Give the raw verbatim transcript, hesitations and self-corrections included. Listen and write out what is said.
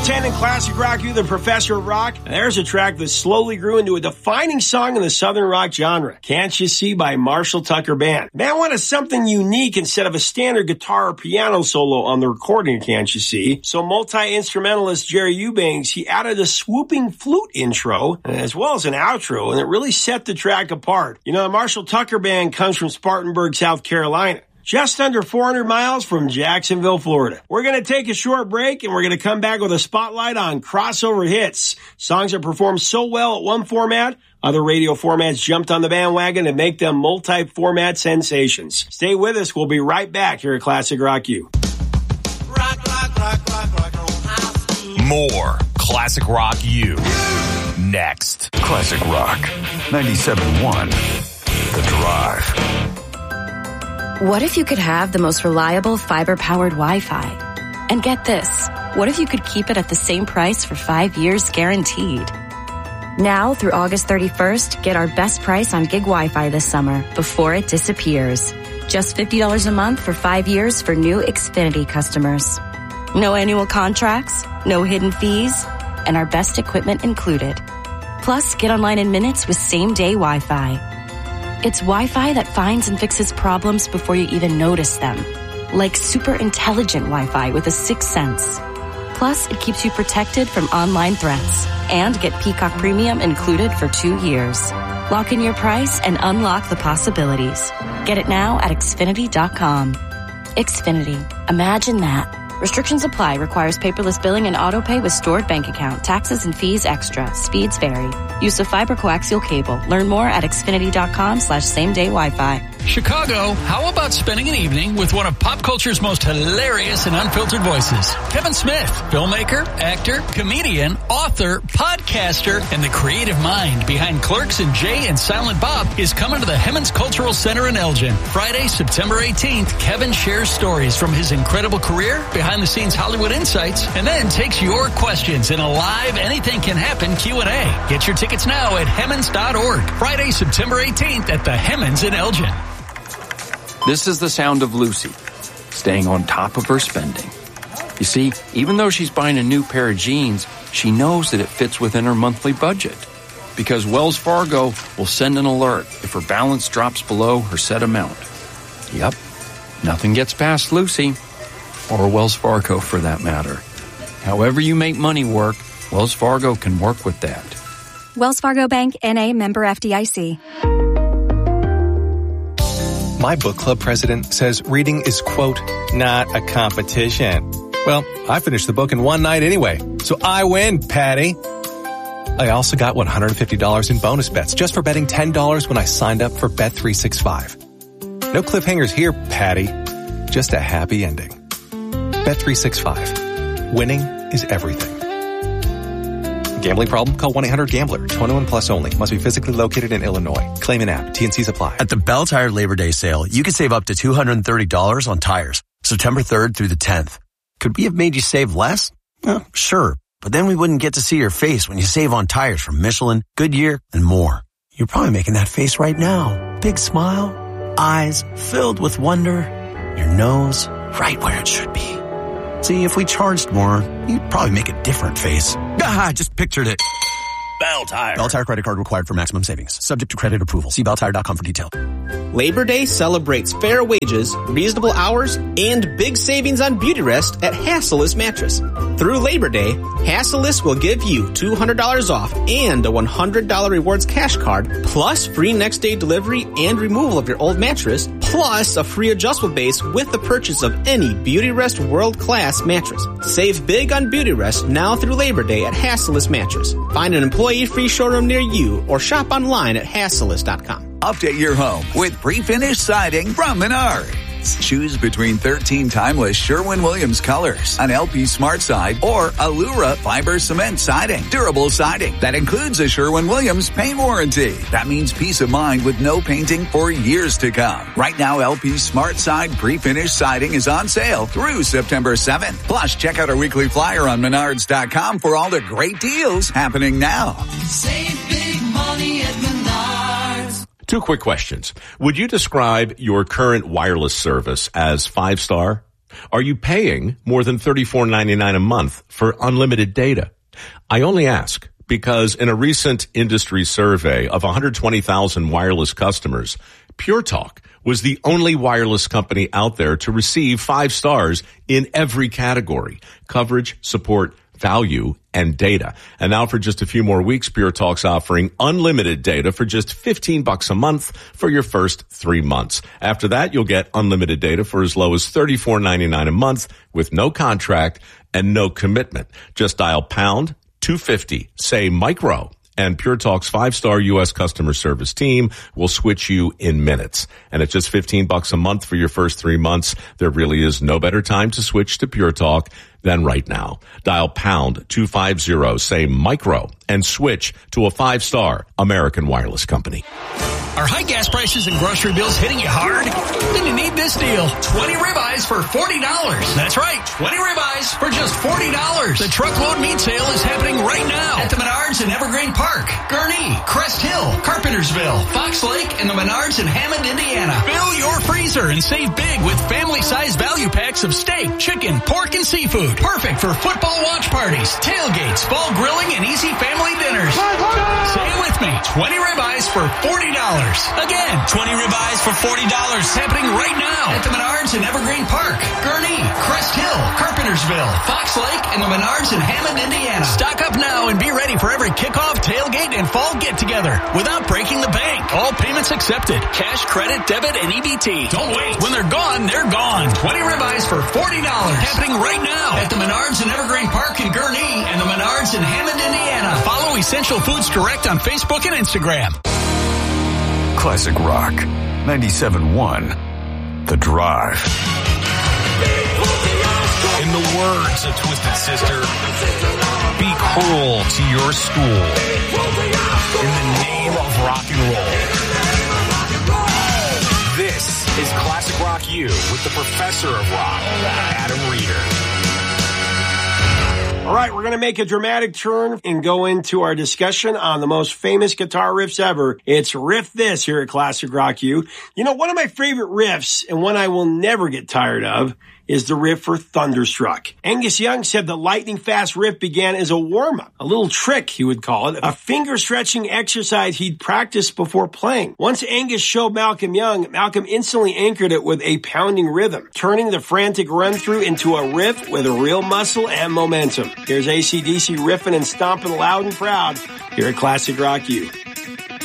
ten in Classic Rock U, the Professor of Rock. And there's a track that slowly grew into a defining song in the Southern rock genre. Can't You See by Marshall Tucker Band. Man wanted something unique instead of a standard guitar or piano solo on the recording, Can't You See? So multi-instrumentalist Jerry Eubanks, he added a swooping flute intro as well as an outro, and it really set the track apart. You know, the Marshall Tucker Band comes from Spartanburg, South Carolina. Just under four hundred miles from Jacksonville, Florida. We're going to take a short break, and we're going to come back with a spotlight on crossover hits. Songs that perform so well at one format, other radio formats jumped on the bandwagon to make them multi-format sensations. Stay with us. We'll be right back here at Classic Rock U. Rock, rock, rock, rock, rock, rock. More Classic Rock U. Next. Classic Rock ninety-seven point one. The Drive. What if you could have the most reliable fiber-powered Wi-Fi? And get this, what if you could keep it at the same price for five years guaranteed? Now, through August thirty-first, get our best price on gig Wi-Fi this summer before it disappears. Just fifty dollars a month for five years for new Xfinity customers. No annual contracts, no hidden fees, and our best equipment included. Plus, get online in minutes with same-day Wi-Fi. It's Wi-Fi that finds and fixes problems before you even notice them. Like super intelligent Wi-Fi with a sixth sense. Plus, it keeps you protected from online threats. And get Peacock Premium included for two years. Lock in your price and unlock the possibilities. Get it now at Xfinity dot com. Xfinity. Imagine that. Restrictions apply. Requires paperless billing and autopay with stored bank account. Taxes and fees extra. Speeds vary. Use of fiber coaxial cable. Learn more at Xfinity dot com slash same day Wi-Fi. Chicago, how about spending an evening with one of pop culture's most hilarious and unfiltered voices? Kevin Smith, filmmaker, actor, comedian, author, podcaster, and the creative mind behind Clerks and Jay and Silent Bob is coming to the Hemmons Cultural Center in Elgin. Friday, September eighteenth, Kevin shares stories from his incredible career, behind-the-scenes Hollywood insights, and then takes your questions in a live Anything Can Happen Q and A. Get your tickets now at Hemmons dot org. Friday, September eighteenth at the Hemmons in Elgin. This is the sound of Lucy, staying on top of her spending. You see, even though she's buying a new pair of jeans, she knows that it fits within her monthly budget. Because Wells Fargo will send an alert if her balance drops below her set amount. Yep, nothing gets past Lucy, or Wells Fargo for that matter. However you make money work, Wells Fargo can work with that. Wells Fargo Bank, N A, member F D I C. My book club president says reading is, quote, not a competition. Well, I finished the book in one night anyway, so I win, Patty. I also got one hundred fifty dollars in bonus bets just for betting ten dollars when I signed up for Bet three sixty-five. No cliffhangers here, Patty. Just a happy ending. Bet three sixty-five. Winning is everything. Gambling problem? Call one eight hundred gambler. twenty-one plus only. Must be physically located in Illinois. Claim an app. T and C's apply. At the Bell Tire Labor Day sale, you can save up to two hundred thirty dollars on tires. September third through the tenth. Could we have made you save less? Well, sure. But then we wouldn't get to see your face when you save on tires from Michelin, Goodyear, and more. You're probably making that face right now. Big smile, eyes filled with wonder, your nose right where it should be. See, if we charged more, you'd probably make a different face. Ah, I just pictured it. Bell Tire. Bell Tire credit card required for maximum savings. Subject to credit approval. See bell tire dot com for details. Labor Day celebrates fair wages, reasonable hours, and big savings on beauty rest at Hassellus Mattress. Through Labor Day, Hassellus will give you two hundred dollars off and a one hundred dollars rewards cash card, plus free next day delivery and removal of your old mattress, plus a free adjustable base with the purchase of any Beauty Rest world-class mattress. Save big on beauty rest now through Labor Day at Hassellus Mattress. Find an employee-free showroom near you or shop online at Hassellus dot com. Update your home with pre-finished siding from Menards. Choose between thirteen timeless Sherwin-Williams colors, an L P Smart Side, or Allura Fiber Cement Siding. Durable siding that includes a Sherwin-Williams paint warranty. That means peace of mind with no painting for years to come. Right now, L P Smart Side pre-finished siding is on sale through September seventh. Plus, check out our weekly flyer on Menards dot com for all the great deals happening now. Save big money at Menards. Two quick questions. Would you describe your current wireless service as five-star? Are you paying more than thirty-four ninety-nine a month for unlimited data? I only ask because in a recent industry survey of one hundred twenty thousand wireless customers, Pure Talk was the only wireless company out there to receive five stars in every category: coverage, support, value, and data. And now for just a few more weeks, Pure Talk's offering unlimited data for just fifteen bucks a month for your first three months. After that, you'll get unlimited data for as low as thirty-four ninety-nine a month with no contract and no commitment. Just dial pound two fifty, say micro, and Pure Talk's five-star U S customer service team will switch you in minutes. And at just fifteen bucks a month for your first three months, there really is no better time to switch to Pure Talk than right now. Dial pound two fifty, say micro, and switch to a five-star American wireless company. Are high gas prices and grocery bills hitting you hard? Then you need this deal. twenty ribeyes for forty dollars. That's right, twenty ribeyes for just forty dollars. The truckload meat sale is happening right now at the Menards in Evergreen Park, Gurnee, Crest Hill, Carpentersville, Fox Lake, and the Menards in Hammond, Indiana. Fill your freezer and save big with family-sized value packs of steak, chicken, pork, and seafood. Perfect for football watch parties, tailgates, fall grilling, and easy family dinners. Say it with me, twenty ribeyes for forty dollars. Again, twenty ribeyes for forty dollars. Happening right now at the Menards in Evergreen Park, Gurnee, Crest Hill, Carpentersville, Fox Lake, and the Menards in Hammond, Indiana. Stock up now and be ready for every kickoff, tailgate, and fall get-together without breaking the bank. All payments accepted. Cash, credit, debit, and E B T. Don't wait. When they're gone, they're gone. twenty ribeyes for forty dollars. Happening right now at the Menards in Evergreen Park in Gurnee and the Menards in Hammond, Indiana. Follow Essential Foods Direct on Facebook and Instagram. Classic Rock, ninety-seven point one, The Drive. In the words of Twisted Sister, be cruel to your school in the name of rock and roll. This is Classic Rock U with the professor of rock, Adam Reeder. All right, we're going to make a dramatic turn and go into our discussion on the most famous guitar riffs ever. It's Riff This here at Classic Rock U. You know, one of my favorite riffs, and one I will never get tired of, is the riff for Thunderstruck. Angus Young said the lightning-fast riff began as a warm-up, a little trick, he would call it, a finger-stretching exercise he'd practiced before playing. Once Angus showed Malcolm Young, Malcolm instantly anchored it with a pounding rhythm, turning the frantic run-through into a riff with a real muscle and momentum. Here's A C D C riffing and stomping loud and proud here at Classic Rock U.